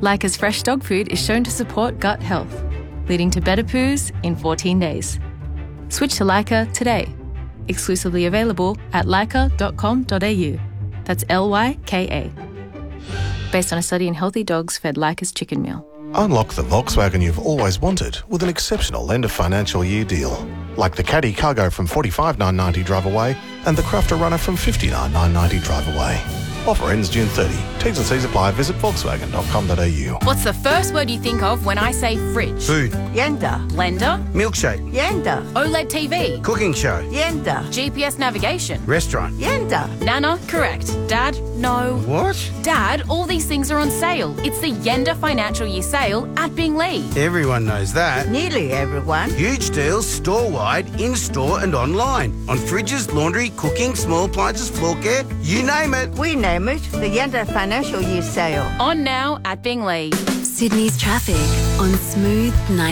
Leica's fresh dog food is shown to support gut health, leading to better poos in 14 days. Switch to Leica today. Exclusively available at leica.com.au. That's Lyka. Based on a study in healthy dogs fed Leica's chicken meal. Unlock the Volkswagen you've always wanted with an exceptional end of financial year deal. Like the Caddy Cargo from $45,990 drive away and the Crafter Runner from $59,990 drive away. Offer ends June 30. T's and C's apply. Visit volkswagen.com.au. What's the first word you think of when I say fridge? Food. Yenda. Blender? Milkshake. Yenda. OLED TV? Cooking show. Yenda. GPS navigation? Restaurant. Yenda. Nana? Correct. Dad? No. What? Dad, all these things are on sale. It's the Yenda Financial Year Sale at Binglee. Everyone knows that. Nearly everyone. Huge deals store-wide, in-store and online. On fridges, laundry, cooking, small appliances, floor care, you name it. We name it the Yenda Financial Year Sale. On now at Binglee. Sydney's traffic on Smooth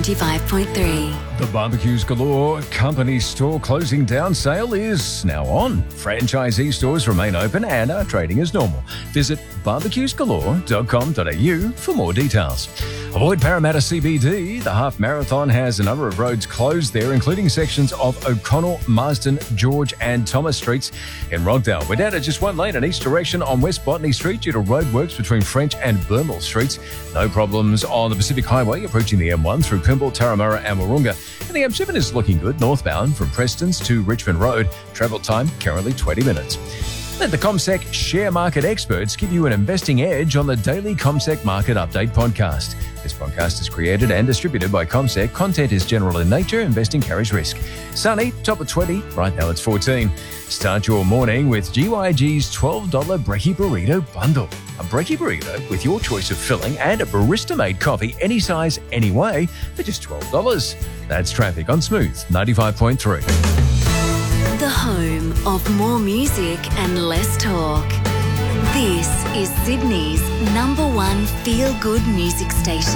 95.3. The Barbecues Galore company store closing down sale is now on. Franchisee stores remain open and are trading as normal. Visit barbecuesgalore.com.au for more details. Avoid Parramatta CBD. The half marathon has a number of roads closed there, including sections of O'Connell, Marsden, George and Thomas Streets. In Rockdale, we're down to just one lane in each direction on West Botany Street due to roadworks between French and Burnmall Streets. No problems on the Pacific Highway approaching the M1 through Pymble, Turramurra and Warunga. And the M7 is looking good northbound from Prestons to Richmond Road. Travel time currently 20 minutes. Let the CommSec share market experts give you an investing edge on the daily CommSec Market Update podcast. This podcast is created and distributed by CommSec. Content is general in nature. Investing carries risk. Sunny, top of 20. Right now it's 14. Start your morning with GYG's $12 Brekkie Burrito Bundle. A Brekkie Burrito with your choice of filling and a barista-made coffee any size, any way for just $12. That's traffic on Smooth 95.3. The home of more music and less talk. This is Sydney's #1 feel-good music station.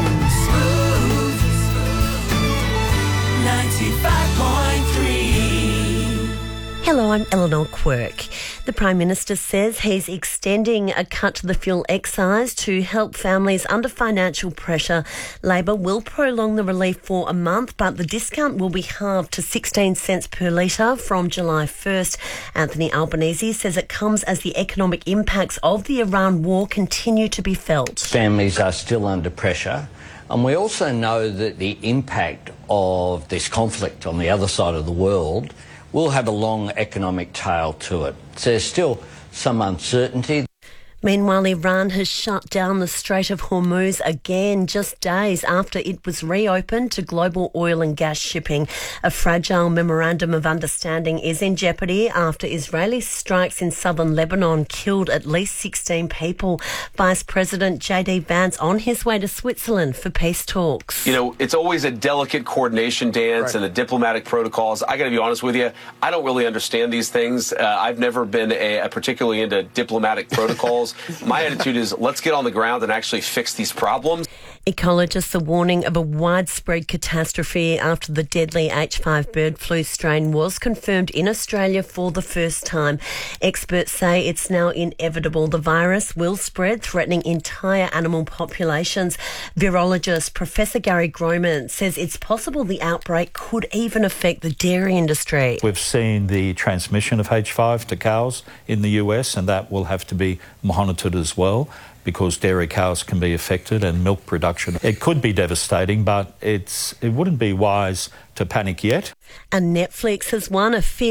95.3. Hello, I'm Eleanor Quirk. The Prime Minister says he's extending a cut to the fuel excise to help families under financial pressure. Labor will prolong the relief for a month, but the discount will be halved to 16 cents per litre from July 1st. Anthony Albanese says it comes as the economic impacts of the Iran war continue to be felt. Families are still under pressure. And we also know that the impact of this conflict on the other side of the world will have a long economic tail to it. So there's still some uncertainty. Meanwhile, Iran has shut down the Strait of Hormuz again just days after it was reopened to global oil and gas shipping. A fragile memorandum of understanding is in jeopardy after Israeli strikes in southern Lebanon killed at least 16 people. Vice President J.D. Vance on his way to Switzerland for peace talks. You know, it's always a delicate coordination dance and the diplomatic protocols. I got to be honest with you, I don't really understand these things. I've never been particularly into diplomatic protocols. My attitude is let's get on the ground and actually fix these problems. Ecologists are warning of a widespread catastrophe after the deadly H5 bird flu strain was confirmed in Australia for the first time. Experts say it's now inevitable the virus will spread, threatening entire animal populations. Virologist Professor Gary Groman says it's possible the outbreak could even affect the dairy industry. We've seen the transmission of H5 to cows in the US, and that will have to be monitored as well, because dairy cows can be affected and milk production. It could be devastating, but it wouldn't be wise to panic yet. And Netflix has won a